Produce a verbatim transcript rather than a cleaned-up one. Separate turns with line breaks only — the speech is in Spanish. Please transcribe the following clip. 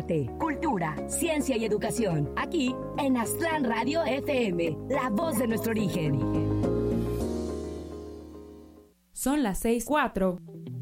arte, cultura, ciencia y educación. Aquí en Aztlán Radio F M, la voz de nuestro origen.
Son las seis cuatro.